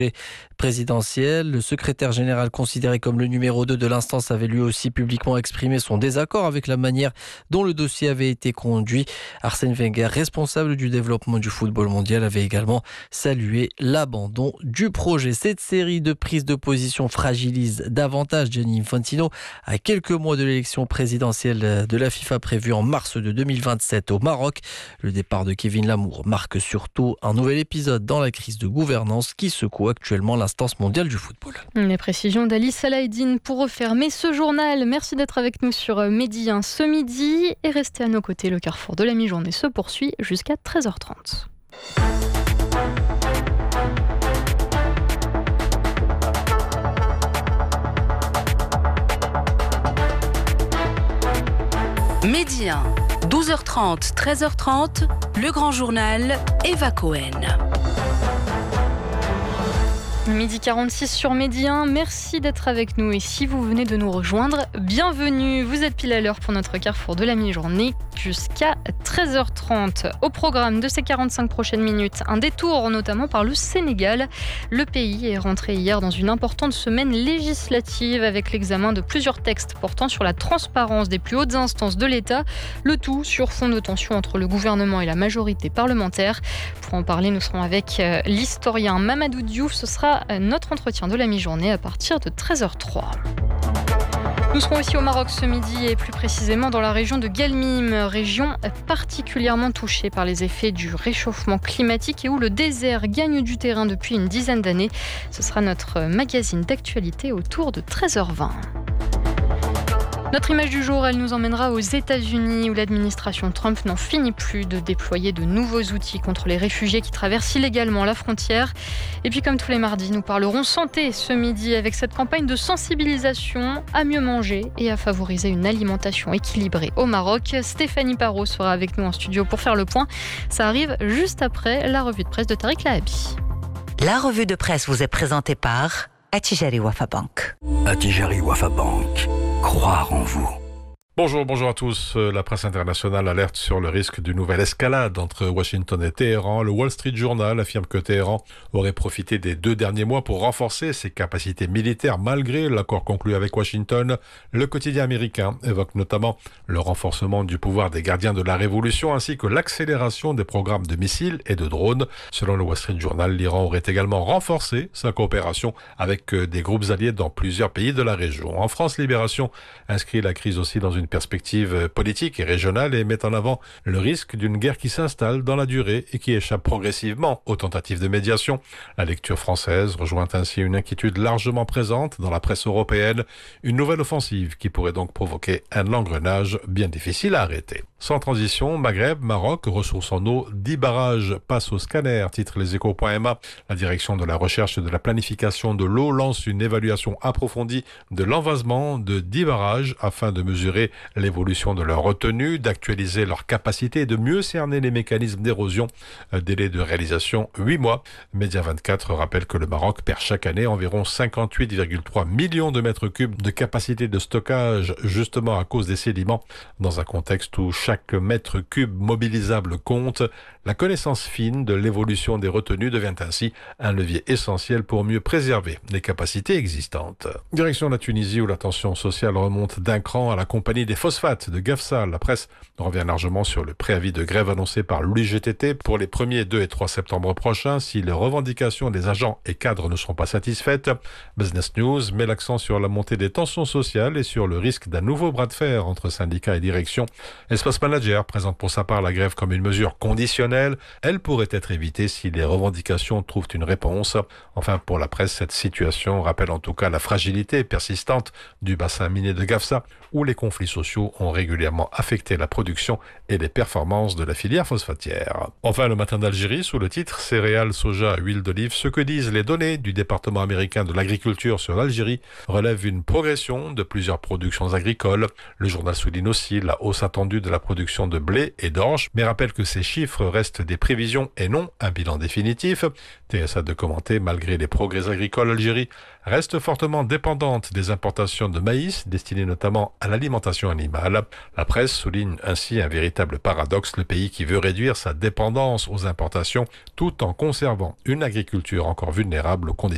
présidentielle. Le secrétaire général, considéré comme le numéro 2 de l'instance, avait lui aussi publiquement exprimé son désaccord avec la manière dont le dossier avait été conduit. Arsène Wenger, responsable du développement du football mondial, avait également salué l'abandon du projet. Cette série de prises de position fragilise davantage Gianni Infantino à quelques mois de l'élection présidentielle de la FIFA prévue en mars de 2027 au Maroc. Le départ de Kevin Lamour marque surtout un nouvel épisode dans la crise de gouvernance qui secoue actuellement l'instance mondiale du football. Les précisions d'Ali Salahdine pour refermer ce journal. Merci d'être avec nous sur Midi 1 ce midi et restez à nos côtés. Le carrefour de la mi-journée se poursuit jusqu'à 13h30. Midi 1, 12h30, 13h30, le grand journal, Eva Cohen. Midi 46 sur Midi 1, merci d'être avec nous et si vous venez de nous rejoindre, bienvenue. Vous êtes pile à l'heure pour notre carrefour de la mi-journée jusqu'à 13h30. Au programme de ces 45 prochaines minutes, un détour notamment par le Sénégal. Le pays est rentré hier dans une importante semaine législative avec l'examen de plusieurs textes portant sur la transparence des plus hautes instances de l'État. Le tout sur fond de tension entre le gouvernement et la majorité parlementaire. Pour en parler, nous serons avec l'historien Mamadou Diouf. Ce sera notre entretien de la mi-journée à partir de 13h03. Nous serons aussi au Maroc ce midi et plus précisément dans la région de Guelmim, région particulièrement touchée par les effets du réchauffement climatique et où le désert gagne du terrain depuis une dizaine d'années. Ce sera notre magazine d'actualité autour de 13h20. Notre image du jour, elle nous emmènera aux États-Unis où l'administration Trump n'en finit plus de déployer de nouveaux outils contre les réfugiés qui traversent illégalement la frontière. Et puis comme tous les mardis, nous parlerons santé ce midi avec cette campagne de sensibilisation à mieux manger et à favoriser une alimentation équilibrée au Maroc. Stéphanie Parot sera avec nous en studio pour faire le point. Ça arrive juste après la revue de presse de Tariq Lahabi. La revue de presse vous est présentée par Attijari Wafa Bank. Attijari Wafa Bank. Croire en vous. Bonjour à tous. La presse internationale alerte sur le risque d'une nouvelle escalade entre Washington et Téhéran. Le Wall Street Journal affirme que Téhéran aurait profité des 2 derniers mois pour renforcer ses capacités militaires malgré l'accord conclu avec Washington. Le quotidien américain évoque notamment le renforcement du pouvoir des gardiens de la révolution ainsi que l'accélération des programmes de missiles et de drones. Selon le Wall Street Journal, l'Iran aurait également renforcé sa coopération avec des groupes alliés dans plusieurs pays de la région. En France, Libération inscrit la crise aussi dans une perspective politique et régionale et met en avant le risque d'une guerre qui s'installe dans la durée et qui échappe progressivement aux tentatives de médiation. La lecture française rejoint ainsi une inquiétude largement présente dans la presse européenne, une nouvelle offensive qui pourrait donc provoquer un engrenage bien difficile à arrêter. Sans transition, Maghreb, Maroc, ressources en eau, 10 barrages passent au scanner, titre leséchos.ma. La direction de la recherche et de la planification de l'eau lance une évaluation approfondie de l'envasement de 10 barrages afin de mesurer l'évolution de leur retenue, d'actualiser leur capacité et de mieux cerner les mécanismes d'érosion. Délai de réalisation 8 mois. Média 24 rappelle que le Maroc perd chaque année environ 58,3 millions de mètres cubes de capacité de stockage justement à cause des sédiments. Dans un contexte où chaque mètre cube mobilisable compte, la connaissance fine de l'évolution des retenues devient ainsi un levier essentiel pour mieux préserver les capacités existantes. Direction la Tunisie où la tension sociale remonte d'un cran à la compagnie des phosphates de Gafsa. La presse revient largement sur le préavis de grève annoncé par l'UGTT pour les 1er, 2 et 3 septembre prochains si les revendications des agents et cadres ne sont pas satisfaites. Business News met l'accent sur la montée des tensions sociales et sur le risque d'un nouveau bras de fer entre syndicats et direction. Espace Manager présente pour sa part la grève comme une mesure conditionnelle. Elle pourrait être évitée si les revendications trouvent une réponse. Enfin, pour la presse, cette situation rappelle en tout cas la fragilité persistante du bassin minier de Gafsa, où les conflits sociaux ont régulièrement affecté la production et les performances de la filière phosphatière. Enfin, le Matin d'Algérie, sous le titre « Céréales, soja, huile d'olive, ce que disent les données du département américain de l'agriculture sur l'Algérie relèvent une progression de plusieurs productions agricoles. Le journal souligne aussi la hausse attendue de la production de blé et d'orge, mais rappelle que ces chiffres restent des prévisions et non un bilan définitif. TSA de commenter, malgré les progrès agricoles, l'Algérie reste fortement dépendante des importations de maïs, destinées notamment à l'alimentation animale. La presse souligne ainsi un véritable paradoxe, le pays qui veut réduire sa dépendance aux importations tout en conservant une agriculture encore vulnérable aux conditions